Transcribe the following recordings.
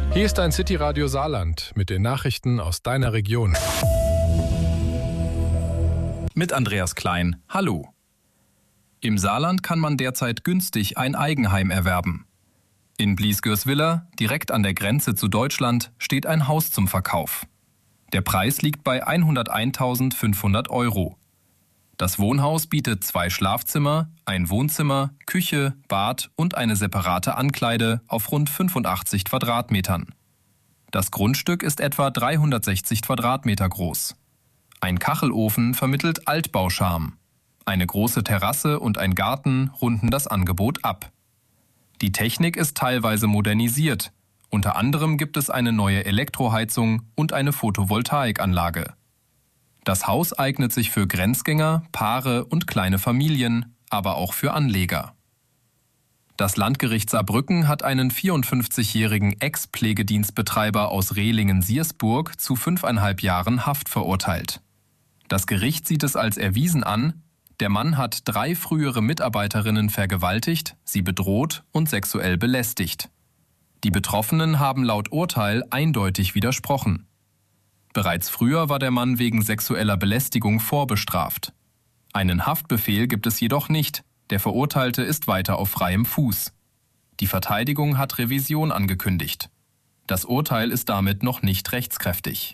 Hier ist ein City-Radio Saarland mit den Nachrichten aus deiner Region. Mit Andreas Klein. Hallo. Im Saarland kann man derzeit günstig ein Eigenheim erwerben. In Bliesgörswiller, direkt an der Grenze zu Deutschland, steht ein Haus zum Verkauf. Der Preis liegt bei 101.500 €. Das Wohnhaus bietet 2 Schlafzimmer, ein Wohnzimmer, Küche, Bad und eine separate Ankleide auf rund 85 Quadratmetern. Das Grundstück ist etwa 360 Quadratmeter groß. Ein Kachelofen vermittelt Altbaucharme. Eine große Terrasse und ein Garten runden das Angebot ab. Die Technik ist teilweise modernisiert. Unter anderem gibt es eine neue Elektroheizung und eine Photovoltaikanlage. Das Haus eignet sich für Grenzgänger, Paare und kleine Familien, aber auch für Anleger. Das Landgericht Saarbrücken hat einen 54-jährigen Ex-Pflegedienstbetreiber aus Rehlingen-Siersburg zu 5,5 Jahren Haft verurteilt. Das Gericht sieht es als erwiesen an, der Mann hat 3 frühere Mitarbeiterinnen vergewaltigt, sie bedroht und sexuell belästigt. Die Betroffenen haben laut Urteil eindeutig widersprochen. Bereits früher war der Mann wegen sexueller Belästigung vorbestraft. Einen Haftbefehl gibt es jedoch nicht, der Verurteilte ist weiter auf freiem Fuß. Die Verteidigung hat Revision angekündigt. Das Urteil ist damit noch nicht rechtskräftig.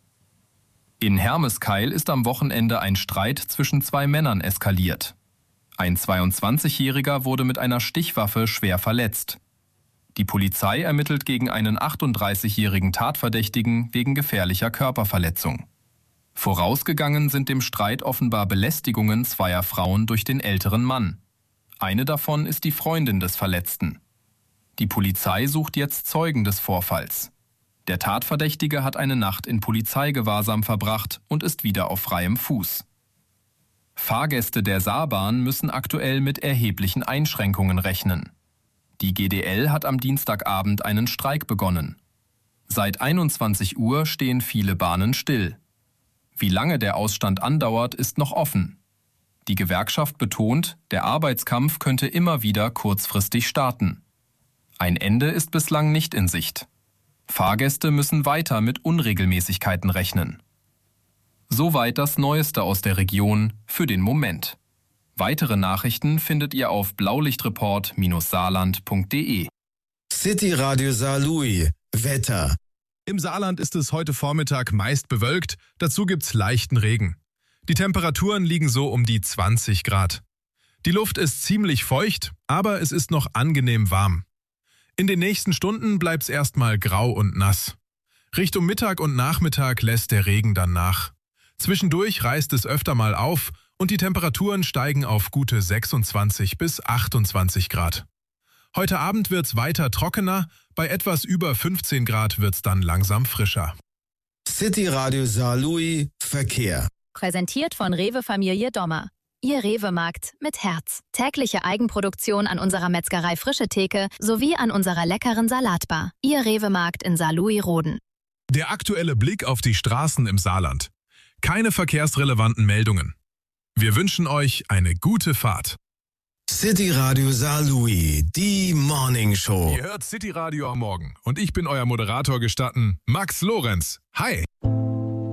In Hermeskeil ist am Wochenende ein Streit zwischen 2 Männern eskaliert. Ein 22-Jähriger wurde mit einer Stichwaffe schwer verletzt. Die Polizei ermittelt gegen einen 38-jährigen Tatverdächtigen wegen gefährlicher Körperverletzung. Vorausgegangen sind dem Streit offenbar Belästigungen 2 Frauen durch den älteren Mann. Eine davon ist die Freundin des Verletzten. Die Polizei sucht jetzt Zeugen des Vorfalls. Der Tatverdächtige hat eine Nacht in Polizeigewahrsam verbracht und ist wieder auf freiem Fuß. Fahrgäste der Saarbahn müssen aktuell mit erheblichen Einschränkungen rechnen. Die GDL hat am Dienstagabend einen Streik begonnen. Seit 21 Uhr stehen viele Bahnen still. Wie lange der Ausstand andauert, ist noch offen. Die Gewerkschaft betont, der Arbeitskampf könnte immer wieder kurzfristig starten. Ein Ende ist bislang nicht in Sicht. Fahrgäste müssen weiter mit Unregelmäßigkeiten rechnen. Soweit das Neueste aus der Region für den Moment. Weitere Nachrichten findet ihr auf blaulichtreport-saarland.de. City Radio Saarlouis. Wetter. Im Saarland ist es heute Vormittag meist bewölkt, dazu gibt's leichten Regen. Die Temperaturen liegen so um die 20 Grad. Die Luft ist ziemlich feucht, aber es ist noch angenehm warm. In den nächsten Stunden bleibt's erstmal grau und nass. Richtung Mittag und Nachmittag lässt der Regen dann nach. Zwischendurch reißt es öfter mal auf und die Temperaturen steigen auf gute 26 bis 28 Grad. Heute Abend wird's weiter trockener, bei etwas über 15 Grad wird's dann langsam frischer. City Radio Saarlouis Verkehr. Präsentiert von Rewe Familie Dommer. Ihr Rewe-Markt mit Herz. Tägliche Eigenproduktion an unserer Metzgerei Frische Theke sowie an unserer leckeren Salatbar. Ihr Rewe-Markt in Saarlouis-Roden. Der aktuelle Blick auf die Straßen im Saarland. Keine verkehrsrelevanten Meldungen. Wir wünschen euch eine gute Fahrt. City Radio Saarlouis, die Morning Show. Ihr hört City Radio am Morgen und ich bin euer Moderator gestatten, Max Lorenz. Hi!